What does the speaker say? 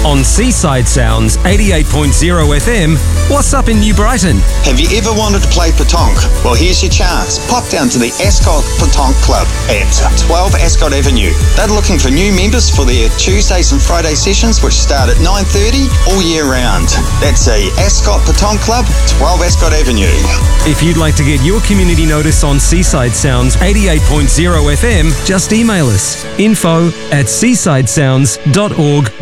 on Seaside Sounds 88.0 FM. What's up in New Brighton? Have you ever wanted to play petanque? Well, here's your chance. Pop down to the Ascot Petanque Club at 12 Ascot Avenue. They're looking for new members for their Tuesdays and Friday sessions, which start at 9:30 all year round. That's the Ascot Petanque Club, 12 Ascot Avenue. If you'd like to get your community notice on Seaside Sounds 88.0 FM, just email us info@seasidesounds.org.